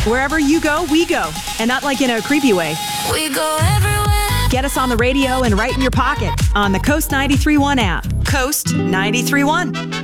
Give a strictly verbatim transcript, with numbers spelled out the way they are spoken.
Wherever you go, we go. And not like in a creepy way. We go everywhere. Get us on the radio and right in your pocket on the Coast ninety-three point one app. Coast ninety-three point one.